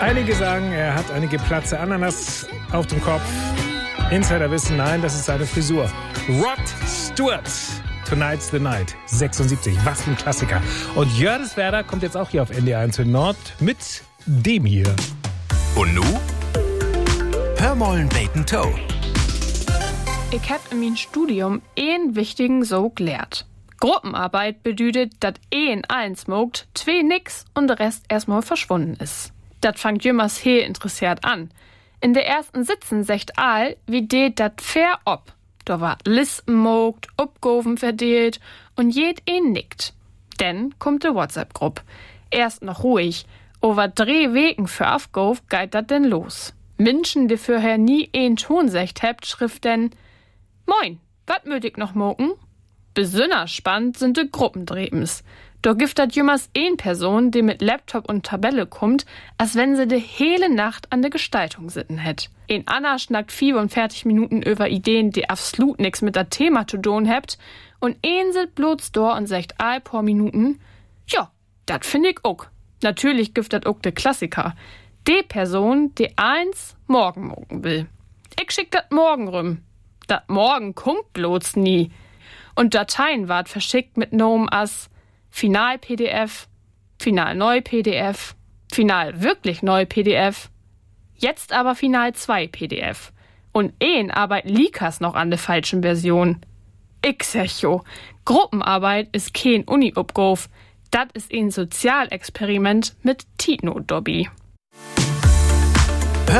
Einige sagen, er hat eine geplatzte Ananas auf dem Kopf. Insider wissen, nein, das ist seine Frisur. Rod Stewart, Tonight's the Night, 76, was ein Klassiker. Und Jördeswerda kommt jetzt auch hier auf NDR1 in Nord mit dem hier. Und nu? Hör mollen Bacon Toe. Ich hab in meinem Studium einen wichtigen so gelehrt. Gruppenarbeit bedeutet, dass in allen smokt, zwei nix und der Rest erstmal verschwunden ist. Das fangt jümmers he interessiert an. In der ersten Sitzen secht all, wie det dat fair ob. Da war Listen mogt, Uppgoven verdeelt und jed nickt. Denn kommt de WhatsApp-Gruppe. Erst noch ruhig. Over 3 Wegen für Afgov geht dat denn los. Menschen, die vorher nie Ton secht hebt, schrift denn: Moin, wat mögt noch moken? Besonders spannend sind de Gruppendrebens. Da gibt dat jümmers Person, die mit Laptop und Tabelle kommt, als wenn sie de hele Nacht an der Gestaltung sitten hätt. Anna schnackt 45 Minuten über Ideen, die absolut nix mit der Thema zu tun hebt, und sit bloß da und sagt all paar Minuten: Ja, dat find ich ook. Natürlich gibt dat ook de Klassiker. Die Person, die eins morgen mogen will. Ich schick dat morgen rum. Dat morgen kommt bloß nie. Und Dateien ward verschickt mit Nomen as Final-PDF, Final-Neu-PDF, Final-Wirklich-Neu-PDF, jetzt aber Final-2-PDF. Und arbeit Likas noch an der falschen Version. Ich sag jo, Gruppenarbeit ist kein Uni-Uppgauf, dat ist ein Sozialexperiment mit Titno-Dobby.